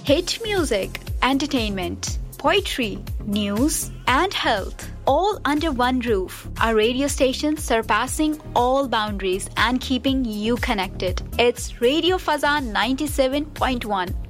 Hit music, entertainment, poetry, news, and health. All under one roof. A radio station surpassing all boundaries and keeping you connected. It's Radio Fazan 97.1,